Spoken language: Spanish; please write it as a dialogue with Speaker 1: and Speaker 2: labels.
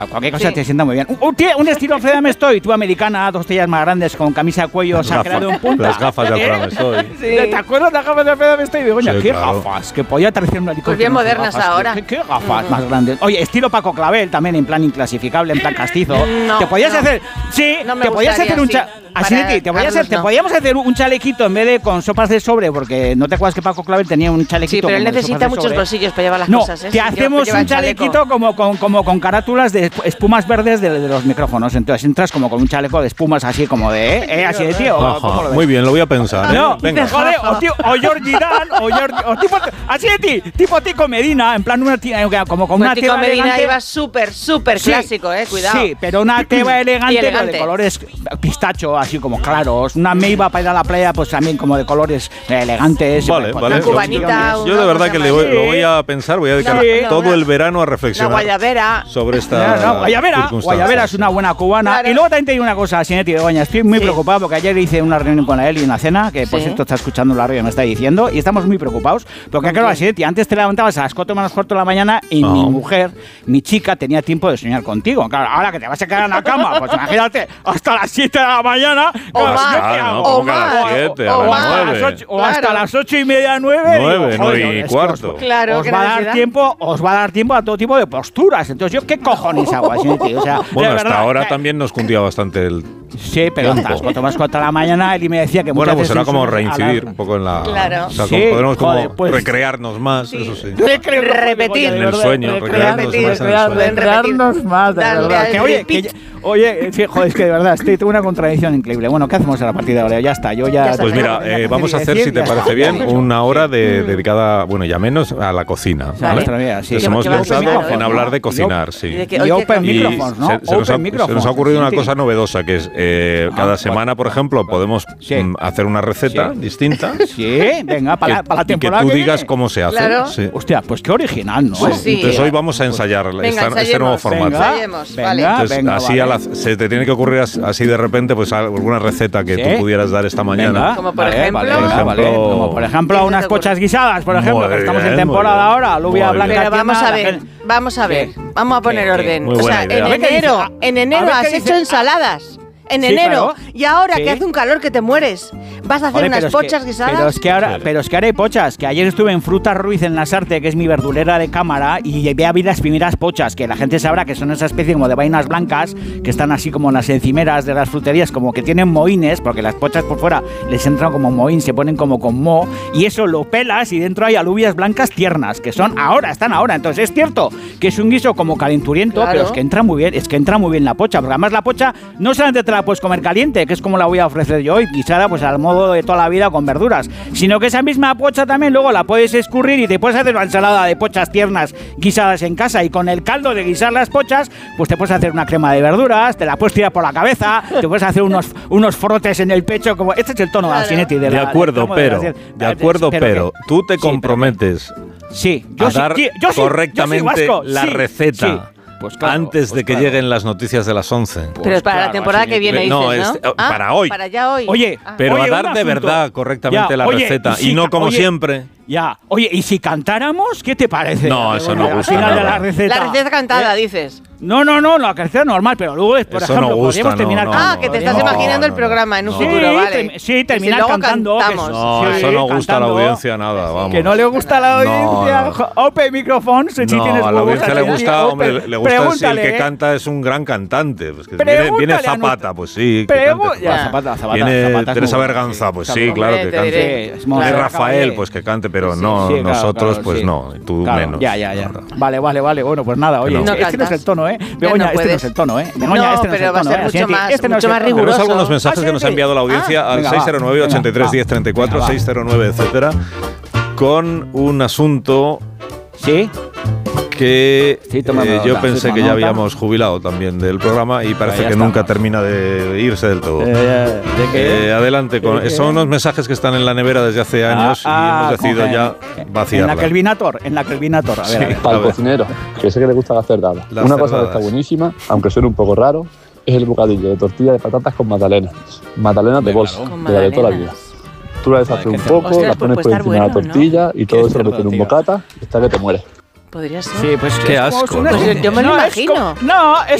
Speaker 1: Cualquier cosa te sienta muy bien. Un estilo Fred Amestoy, tú americana, 2 tallas más grandes, con camisa de cuello sacrado en punta.
Speaker 2: Las gafas de Fred Amestoy.
Speaker 1: Sí. ¿Te acuerdas de las gafas de Fred Amestoy? Digo, coño,
Speaker 2: Sí,
Speaker 1: qué
Speaker 2: claro.
Speaker 1: gafas, que podía aterrizar un helicóptero.
Speaker 3: Pues bien modernas
Speaker 1: gafas,
Speaker 3: ahora.
Speaker 1: ¿Qué gafas más grandes? Oye, estilo Paco Clavel, también en plan inclasificable, en plan castizo.
Speaker 3: No,
Speaker 1: te podías hacer... Sí,
Speaker 3: no me
Speaker 1: te podías
Speaker 3: gustaría,
Speaker 1: hacer un...
Speaker 3: sí.
Speaker 1: Así de ti, te podíamos hacer un chalequito en vez de con sopas de sobre, porque no te acuerdas que Paco Clavel tenía un chalequito.
Speaker 3: Sí, pero él
Speaker 1: como de
Speaker 3: necesita
Speaker 1: sopas de
Speaker 3: muchos
Speaker 1: sobre.
Speaker 3: bolsillos para llevar las
Speaker 1: No,
Speaker 3: cosas.
Speaker 1: te hacemos un chalequito como con carátulas de espumas verdes de los micrófonos. Entonces entras como con un chaleco de espumas así como de, así de tío. ¿Cómo lo ves?
Speaker 2: Muy bien, lo voy a pensar.
Speaker 1: No,
Speaker 2: Venga.
Speaker 1: joder, o Georgie Dan, o tipo, así de ti, tipo Tico Medina, en plan una tía, como con una
Speaker 3: Tico
Speaker 1: tela
Speaker 3: Medina
Speaker 1: elegante.
Speaker 3: iba súper clásico, cuidado.
Speaker 1: Sí, pero una teba elegante, pero
Speaker 3: elegante.
Speaker 1: de colores pistacho, así como claros. Una meiva para ir a la playa, pues también como de colores elegantes.
Speaker 2: Vale,
Speaker 1: pues,
Speaker 2: vale.
Speaker 3: Una cubanita,
Speaker 2: Yo de verdad que lo voy a pensar, voy a dedicar todo el verano a reflexionar
Speaker 3: La guayabera.
Speaker 2: sobre esta
Speaker 1: Guayabera es una buena cubana.
Speaker 3: Claro.
Speaker 1: Y luego también te digo una cosa, Sinetti Begoña, estoy muy preocupado porque ayer hice una reunión con la Eli, una cena, que por cierto está escuchando la radio y me está diciendo, y estamos muy preocados, porque claro, Sinetti, antes te levantabas a las 4 menos cuarto de la mañana y mi mujer, mi chica, tenía tiempo de soñar contigo. Claro, ahora que te vas a quedar en la cama, pues imagínate, hasta las 7 de la mañana.
Speaker 3: O
Speaker 1: claro,
Speaker 3: más,
Speaker 1: ¿yo qué hago?
Speaker 3: o más,
Speaker 2: a las 7, a
Speaker 3: o
Speaker 2: las
Speaker 3: más.
Speaker 2: 9.
Speaker 1: O hasta las 8:30, 9.
Speaker 2: 9,
Speaker 1: digo,
Speaker 2: 9 y
Speaker 1: es que
Speaker 2: cuarto.
Speaker 3: Claro,
Speaker 1: os
Speaker 3: qué
Speaker 1: va a dar
Speaker 3: necesidad.
Speaker 1: tiempo, os va a dar tiempo a todo tipo de posturas. Entonces, ¿yo qué cojones hago así, tío? O sea,
Speaker 2: Bueno,
Speaker 1: de
Speaker 2: hasta
Speaker 1: verdad,
Speaker 2: ahora también nos cundía bastante el...
Speaker 1: Sí, pero hasta las 4 más 4 de la mañana él me decía que
Speaker 2: Bueno,
Speaker 1: muchas
Speaker 2: pues
Speaker 1: veces
Speaker 2: será como
Speaker 1: en sus-
Speaker 2: reincidir un poco en la...
Speaker 3: Claro.
Speaker 2: O sea,
Speaker 1: Sí,
Speaker 2: podremos como
Speaker 1: joder, pues-
Speaker 2: recrearnos más, eso sí.
Speaker 3: Repetir.
Speaker 2: En el sueño, recrearnos más en el sueño.
Speaker 1: Recrearnos más, de
Speaker 3: Darle
Speaker 1: verdad.
Speaker 3: al
Speaker 1: Que, oye,
Speaker 3: repeat.
Speaker 1: sí, joder, es que de verdad, tengo una contradicción increíble. Bueno, ¿qué hacemos a la partida de ahora? Ya está, yo ya...
Speaker 2: Pues mira, vamos a hacer, si te parece bien, una hora dedicada, bueno, ya menos, a la cocina.
Speaker 1: Vale. Nuestra vida, sí.
Speaker 2: Entonces
Speaker 3: Que
Speaker 2: hemos
Speaker 3: va a
Speaker 2: pensado
Speaker 3: cocinar,
Speaker 2: en
Speaker 3: ¿no?
Speaker 2: hablar de cocinar, sí.
Speaker 3: Y de que
Speaker 1: Y
Speaker 3: hoy
Speaker 1: open
Speaker 3: que-
Speaker 1: microphones, ¿no?
Speaker 2: Se nos ha ocurrido una
Speaker 1: sí.
Speaker 2: cosa novedosa, que es cada semana, por ejemplo, podemos hacer una receta distinta.
Speaker 1: Sí, venga, para la
Speaker 2: y que
Speaker 1: temporada
Speaker 2: tú
Speaker 1: que
Speaker 2: digas
Speaker 1: viene.
Speaker 2: cómo se hace.
Speaker 3: Claro.
Speaker 2: Sí.
Speaker 1: Hostia, pues qué original, ¿no?
Speaker 3: Pues sí.
Speaker 2: Entonces hoy vamos a ensayar este nuevo formato.
Speaker 3: Ensayemos, vale.
Speaker 2: Entonces,
Speaker 1: venga,
Speaker 2: así
Speaker 1: vale.
Speaker 2: se te tiene que ocurrir así de repente, pues alguna receta que
Speaker 1: Sí.
Speaker 2: tú pudieras dar esta mañana.
Speaker 1: Venga,
Speaker 3: Como por
Speaker 1: vale,
Speaker 3: ejemplo-
Speaker 1: vale, venga,
Speaker 2: Por
Speaker 1: vale.
Speaker 2: ejemplo-
Speaker 1: Como por ejemplo unas pochas guisadas, por ejemplo,
Speaker 2: Muy
Speaker 1: que estamos
Speaker 2: bien,
Speaker 1: en temporada
Speaker 2: muy bien.
Speaker 1: ahora, alubia
Speaker 2: Muy
Speaker 1: blanca.
Speaker 2: bien.
Speaker 3: Pero vamos
Speaker 1: tierna,
Speaker 3: a
Speaker 1: la
Speaker 3: ver,
Speaker 1: gente-
Speaker 3: vamos a ver,
Speaker 1: ¿Qué?
Speaker 3: vamos a poner
Speaker 1: ¿Qué?
Speaker 3: orden.
Speaker 2: Muy
Speaker 3: O
Speaker 2: buena
Speaker 3: sea,
Speaker 2: idea.
Speaker 1: A ver qué dice.
Speaker 3: en enero
Speaker 1: A ver
Speaker 3: has
Speaker 1: qué
Speaker 3: hecho
Speaker 1: dice.
Speaker 3: ensaladas. En
Speaker 1: Sí,
Speaker 3: enero.
Speaker 1: claro.
Speaker 3: Y ahora
Speaker 1: Sí.
Speaker 3: que hace un calor que te mueres, ¿vas a hacer
Speaker 1: Joder,
Speaker 3: unas
Speaker 1: pero es
Speaker 3: pochas
Speaker 1: que-
Speaker 3: guisadas?
Speaker 1: Pero es que ahora hay pochas. Que ayer estuve en Frutas Ruiz en Lasarte, que es mi verdulera de cámara, y vi las primeras pochas, que la gente sabrá que son esa especie como de vainas blancas, que están así como en las encimeras de las fruterías, como que tienen mohines, porque las pochas por fuera les entran como mohín, se ponen como con moho, y eso lo pelas y dentro hay alubias blancas tiernas, que están ahora. Entonces es cierto que es un guiso como calenturiento,
Speaker 3: Claro.
Speaker 1: pero es que entra muy bien la pocha, porque además la pocha no solamente te la puedes comer caliente, que es como la voy a ofrecer yo hoy, guisada pues al modo de toda la vida con verduras, sino que esa misma pocha también luego la puedes escurrir y te puedes hacer una ensalada de pochas tiernas guisadas en casa, y con el caldo de guisar las pochas pues te puedes hacer una crema de verduras, te la puedes tirar por la cabeza, te puedes hacer unos frotes en el pecho, como este es el tono de Alcinetti
Speaker 2: De acuerdo, pero tú te comprometes
Speaker 1: sí,
Speaker 2: a dar correctamente la receta.
Speaker 1: Sí. Pues claro,
Speaker 2: antes de que
Speaker 1: claro.
Speaker 2: lleguen las noticias de las 11.
Speaker 3: Pero para la
Speaker 1: claro,
Speaker 3: temporada
Speaker 1: así
Speaker 3: que viene,
Speaker 2: no,
Speaker 3: dices, ¿no?
Speaker 2: para hoy.
Speaker 3: Para ya hoy.
Speaker 1: Oye,
Speaker 2: Pero
Speaker 1: oye,
Speaker 2: a dar
Speaker 1: un
Speaker 2: de
Speaker 1: asunto.
Speaker 2: verdad correctamente
Speaker 1: Ya,
Speaker 2: la
Speaker 1: oye,
Speaker 2: receta
Speaker 1: y
Speaker 2: y no como siempre.
Speaker 1: Ya, oye, ¿y si cantáramos? ¿Qué te parece?
Speaker 2: No, eso no
Speaker 1: Al
Speaker 2: gusta
Speaker 1: final de
Speaker 2: nada.
Speaker 1: la receta.
Speaker 3: La receta cantada, dices.
Speaker 1: No, la receta normal, pero luego, por
Speaker 2: Eso
Speaker 1: ejemplo,
Speaker 2: no gusta,
Speaker 1: podríamos terminar
Speaker 2: no,
Speaker 3: Ah,
Speaker 2: no,
Speaker 3: que te
Speaker 2: no,
Speaker 3: estás
Speaker 2: no,
Speaker 3: imaginando el
Speaker 2: no,
Speaker 3: programa en un
Speaker 2: no.
Speaker 3: futuro, vale.
Speaker 1: Sí, terminar
Speaker 3: Y luego
Speaker 1: cantando.
Speaker 3: cantamos.
Speaker 2: No,
Speaker 1: Sí,
Speaker 2: eso no gusta a la
Speaker 1: cantando.
Speaker 2: audiencia nada, vamos.
Speaker 1: Que no le gusta a la audiencia.
Speaker 2: No, no.
Speaker 1: Open microphones, si
Speaker 2: No,
Speaker 1: tienes
Speaker 2: a la
Speaker 1: huevos,
Speaker 2: audiencia le
Speaker 1: así,
Speaker 2: gusta,
Speaker 1: open.
Speaker 2: hombre, le gusta si el
Speaker 1: Pregúntale,
Speaker 2: que canta es un gran cantante. Pues que
Speaker 1: Pregúntale
Speaker 2: viene
Speaker 1: a
Speaker 2: Zapata,
Speaker 1: nuestro-
Speaker 2: pues sí. que cante.
Speaker 1: Ya, Zapata
Speaker 2: Viene
Speaker 1: es
Speaker 2: Teresa
Speaker 1: muy-
Speaker 2: Berganza, pues sí,
Speaker 1: Hombre,
Speaker 2: claro que
Speaker 3: te
Speaker 2: cante.
Speaker 3: diré.
Speaker 1: Sí,
Speaker 2: Viene
Speaker 1: Monserrat
Speaker 2: Rafael,
Speaker 1: Caballé.
Speaker 2: pues que cante, pero
Speaker 1: Sí,
Speaker 2: no,
Speaker 1: claro,
Speaker 2: nosotros
Speaker 1: claro,
Speaker 2: pues
Speaker 1: sí.
Speaker 2: no, y tú
Speaker 1: Claro,
Speaker 2: menos.
Speaker 1: Ya. Vale. Bueno, pues nada, oye,
Speaker 2: No.
Speaker 1: este no es
Speaker 3: cantas.
Speaker 1: el tono, ¿eh?
Speaker 3: Ya
Speaker 1: Begoña,
Speaker 3: no
Speaker 1: este no es
Speaker 3: puedes.
Speaker 1: el tono, ¿eh?
Speaker 3: No,
Speaker 1: Begoña, este no es
Speaker 3: pero
Speaker 1: el
Speaker 3: va a
Speaker 1: tono,
Speaker 3: ser
Speaker 1: ¿eh?
Speaker 3: mucho
Speaker 1: Así,
Speaker 3: más-
Speaker 1: este no es
Speaker 3: mucho
Speaker 1: el
Speaker 3: más
Speaker 1: tono.
Speaker 3: riguroso.
Speaker 2: Tenemos algunos mensajes que nos ha enviado la audiencia al
Speaker 1: Venga,
Speaker 2: 609 83
Speaker 1: va.
Speaker 2: 10 34,
Speaker 1: Venga, va.
Speaker 2: 609, etcétera, con un asunto
Speaker 1: ¿Sí?
Speaker 2: que
Speaker 1: Sí, toma nota,
Speaker 2: yo
Speaker 1: sí,
Speaker 2: pensé
Speaker 1: toma
Speaker 2: que ya
Speaker 1: nota.
Speaker 2: habíamos jubilado también del programa y parece
Speaker 1: ya
Speaker 2: que
Speaker 1: está.
Speaker 2: nunca termina de irse del todo.
Speaker 1: ¿De qué?
Speaker 2: Adelante,
Speaker 1: ¿De qué?
Speaker 2: son unos mensajes que están en la nevera desde hace años y hemos decidido ya vaciarla.
Speaker 1: En la Kelvinator, a ver,
Speaker 2: Sí.
Speaker 1: a ver.
Speaker 4: Para
Speaker 2: A
Speaker 4: el
Speaker 2: ver.
Speaker 4: cocinero, que sé que le gusta hacer dadas.
Speaker 2: Las
Speaker 4: Una cosa que
Speaker 2: cerdadas.
Speaker 4: está buenísima, aunque suene un poco raro, es el bocadillo de tortilla de patatas con magdalena. Magdalena de
Speaker 1: Venga,
Speaker 4: bolsa,
Speaker 3: Con
Speaker 4: de la de toda la vida.
Speaker 3: magdalenas.
Speaker 4: Tú la deshaces
Speaker 1: Joder,
Speaker 4: un
Speaker 1: qué
Speaker 4: poco,
Speaker 3: cerdo.
Speaker 4: la
Speaker 3: Ostras,
Speaker 4: pones
Speaker 3: pues
Speaker 4: por
Speaker 3: estar
Speaker 4: encima de la
Speaker 3: bueno, ¿no?
Speaker 4: tortilla y todo
Speaker 1: Qué
Speaker 4: eso lo metes en
Speaker 1: cerdo,
Speaker 4: un
Speaker 1: tío.
Speaker 4: bocata y está que te mueres.
Speaker 3: Podría ser.
Speaker 1: Sí, pues
Speaker 2: Qué
Speaker 1: es como
Speaker 2: asco,
Speaker 1: una
Speaker 2: ¿no?
Speaker 1: especie-
Speaker 3: Pues yo me lo
Speaker 1: es
Speaker 3: imagino.
Speaker 1: no, es